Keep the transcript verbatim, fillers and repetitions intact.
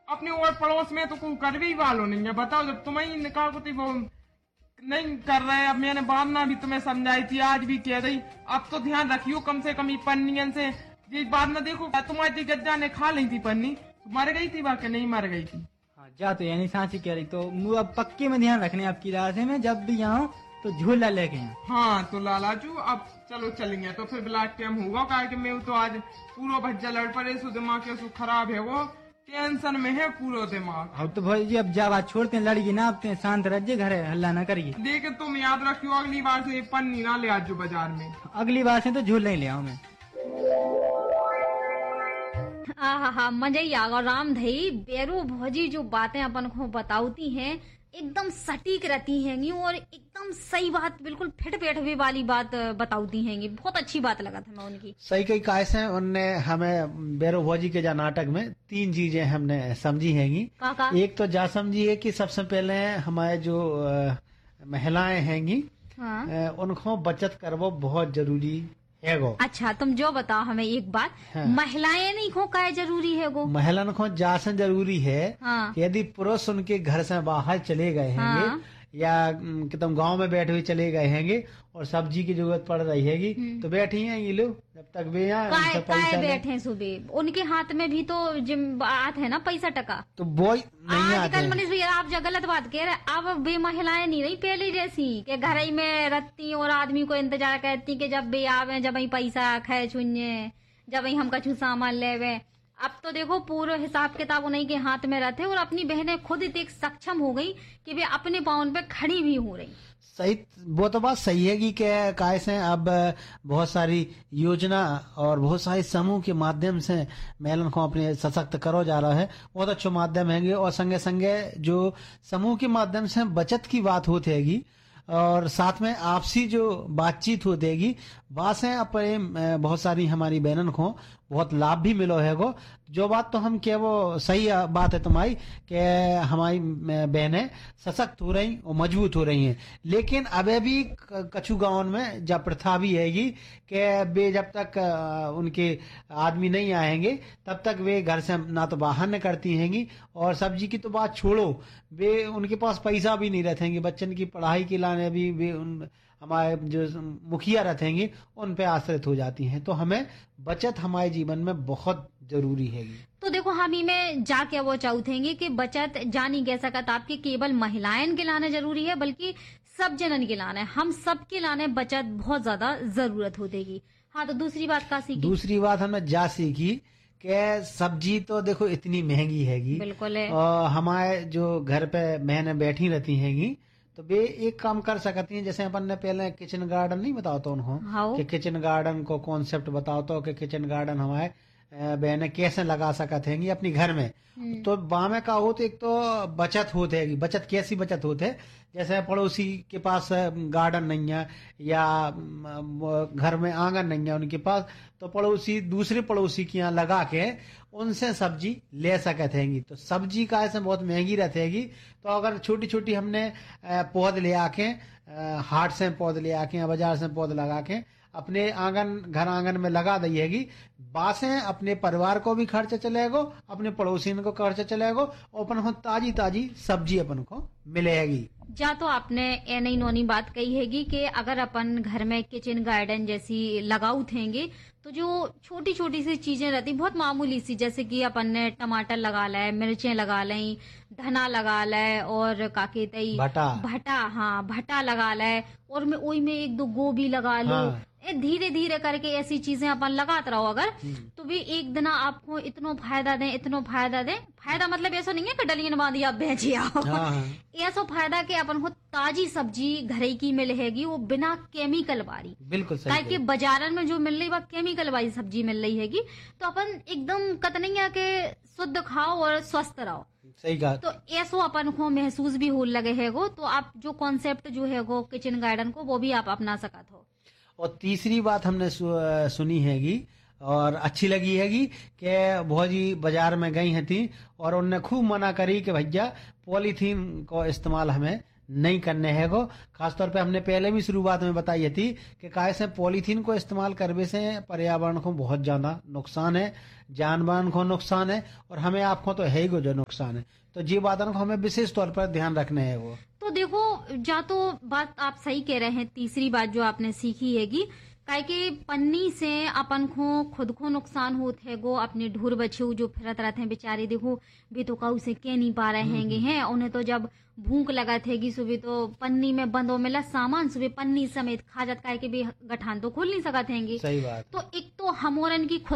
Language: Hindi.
अपने और पड़ोस में तो कोई कर भी वालो नहीं है। बताओ, जब तुम्हें निकाह को वो नहीं कर रहे, अब मैंने बांधना भी तुम्हें समझाई थी, आज भी कह रही, अब तो ध्यान रखियो कम से कम पन्नियन से। ये बात ना देखो, तुम्हारी गज्जा ने खा ली थी पन्नी, मर गई थी वाकई नहीं मर गई थी। हाँ जा, तो यानी सांची कह रही तो मुँह अब पक्के में ध्यान रखने आपकी राह से, मैं जब भी आऊँ तो झूला लेके आऊँ। हाँ तो लालाजू अब चलो चलेंगे, तो फिर ब्लाक टाइम होगा, कारण कि मैं तो आज पूरा भज्जा लड़ पड़े, सु दिमाग के सु खराब है, वो टेंशन में है पूरा दिमाग। अब तो भाई जी अब जा बात छोड़ते हैं, लड़की ना आपते हैं, शांत रहिए, घर है हल्ला ना करिए। देखे तुम याद रखियो अगली बार से पन्नी ना ले आज जो बाजार में। अगली बार से तो झूला ही ले आऊँ मैं। हाँ हाँ मजा ही आगा राम धई। बेरू भौजी जो बातें अपन को बताती हैं एकदम सटीक रहती हैं और एकदम सही बात, बिल्कुल फिट बैठवे वाली बात बताती हैं। बहुत अच्छी बात लगा था मैं उनकी। सही कई कायस है उनने हमें बेरो भौजी के जा नाटक में तीन चीजें हमने समझी हैंगी। काका एक तो जा समझी है कि सबसे पहले हमारे जो महिलाएं हैंगी, हाँ। उनको बचत करवो बहुत जरूरी है गो। अच्छा तुम जो बताओ हमें एक बात, हाँ। महिलाएं नहीं खो का जरूरी है गो? महिलाओं को जासन जरूरी है। हाँ। यदि पुरुष उनके घर से बाहर चले गए हैंगे, हाँ। या कि तुम गांव में बैठे हुए चले गए हैंगे और सब्जी की जरूरत पड़ रही हैगी, तो बैठी हैं ये लोग जब तक वे यहाँ काय काय बैठे सुबह, उनके हाथ में भी तो जिम बात है ना, पैसा टका तो वो नहीं आते। आजकल मनीष भैया आप जो गलत बात कह रहे हैं, अब वे महिलाएं नहीं रही पहले जैसी कि घर ही में रहती और आदमी को इंतजार करती कि जब वे आवे, जब ही पैसा खाए छुने, जब ही हम कछु सामान लेवे। अब तो देखो पूरे हिसाब किताब उन्हीं के हाथ में रहते और अपनी बहनें खुद इतनी सक्षम हो गई कि वे अपने पाँव पे खड़ी भी हो रही। सही, वो तो बात सही है कि कैसे अब बहुत सारी योजना और बहुत सारे समूह के माध्यम से महिलाओं को अपने सशक्त करो जा रहा है, बहुत अच्छे माध्यम है। और संगे संगे जो समूह के माध्यम से बचत की बात होती हैगी और साथ में आपसी जो बातचीत हो देगी, बात है अपने बहुत सारी हमारी बहनों को बहुत लाभ भी मिलो है गो। जो बात तो हम क्या वो सही बात है तुम्हारी कि हमारी बहनें सशक्त हो रही और मजबूत हो रही हैं, लेकिन अबे भी कछु गाँव में जब प्रथा भी हैगी कि वे जब तक उनके आदमी नहीं आएंगे तब तक वे घर से ना तो बाहर न करती हैंगी, और सब्जी की तो बात छोड़ो, वे उनके पास पैसा भी नहीं रहेंगे, बच्चन की पढ़ाई के लाने भी वे उन हमारे जो मुखिया रहेंगे उन पे आश्रित हो जाती हैं। तो हमें बचत हमारे जीवन में बहुत जरूरी है। तो देखो हम ही में जाके वो चाहते कि बचत जानी कह सकत आपकी केवल महिलाएं के लाने जरूरी है, बल्कि सब जनन के लाने, हम सब के लाने बचत बहुत ज्यादा जरूरत होगी। हाँ तो दूसरी बात का सीखी? दूसरी बात हमने जा सीखी कि सब्जी तो देखो इतनी महंगी हैगी, बिल्कुल है। और हमारे जो घर पे बहनें बैठी रहती हैंगी तो वे एक काम कर सकती हैं, जैसे अपन ने पहले किचन गार्डन नहीं बताओ तो उनको कि किचन गार्डन को कॉन्सेप्ट बताओ तो कि किचन गार्डन हमारे बहनें कैसे लगा सकते हैं अपनी घर में। तो बामे का हो तो एक तो बचत होते है, बचत कैसी बचत होते है, जैसे पड़ोसी के पास गार्डन नहीं है या घर में आंगन नहीं है उनके पास, तो पड़ोसी दूसरे पड़ोसी के यहाँ लगा के उनसे सब्जी ले सकते हैं। तो सब्जी का ऐसे बहुत महंगी रहेगी, तो अगर छोटी छोटी हमने पौध ले आके हाट से पौध ले आके या बाजार से पौध लगा के अपने आंगन घर आंगन में लगा दी हैगी, बासें अपने परिवार को भी खर्चा चलेगा, अपने पड़ोसियों को खर्चा चलेगा और अपन को ताजी ताजी सब्जी अपन को मिलेगी। जा तो आपने ए नई नोनी बात कही हैगी कि अगर अपन घर में किचन गार्डन जैसी लगाऊ थेंगे तो जो छोटी छोटी सी चीजें रहती बहुत मामूली सी, जैसे कि अपन ने टमाटर लगा लाए, मिर्चें लगा लाई, धना लगा लाए और काके तई भटा भटा हाँ भटा लगा लाए और मैं वही में एक दो गोभी लगा लो। हाँ। धीरे धीरे करके ऐसी चीजें अपन लगाते रहो अगर, तो भी एक दिन आपको इतना फायदा दें इतना फायदा दें। फायदा मतलब ऐसा नहीं है कि डलियन बांधी आप बेची आओ, ऐसा फायदा कि अपन को ताजी सब्जी घर की मिलेगी, वो बिना केमिकल वाली। बिल्कुल सही, ताकि बाजारन में जो मिल रही वह केमिकल वाली सब्जी मिल रही हैगी, तो अपन एकदम कतनैया के शुद्ध खाओ और स्वस्थ रहो। सही कहा। तो ऐसो अपन को महसूस भी हो लगे हैगो, तो आप जो कॉन्सेप्ट जो हैगो किचन गार्डन को वो भी आप अपना सकते हो। और तीसरी बात हमने सु, सुनी हैगी और अच्छी लगी हैगी कि भौजी बाजार में गई थी और उनने खूब मना करी कि भैया पॉलीथीन को इस्तेमाल हमें नहीं करने है को। खासतौर पे हमने पहले भी शुरुआत में बताई थी कि काय से पॉलीथीन को इस्तेमाल करने से पर्यावरण को बहुत ज्यादा नुकसान है, जानवर को नुकसान है और हमें आपको तो है ही को जो नुकसान है। तो जी बातों को हमें विशेष तौर पर ध्यान रखने है वो। तो देखो, जा तो बात आप सही कह रहे हैं, तीसरी बात जो आपने सीखी हैगी काहे कि पन्नी से अपन को खुद को नुकसान होते है गो, अपने ढूर बच्चे जो फिरत रहते हैं बेचारे, देखो भी तो काऊ से कह नहीं पा रहे हैंगे हैं, उन्हें तो जब भूख लगा थेगी सुबह तो पन्नी में बंदो मिला सामान सुबह पन्नी समेत खा जात, काहे कि भी गठान तो खोल नहीं सकत हैंगे। सही बात। तो एक तो हमोरन की खुद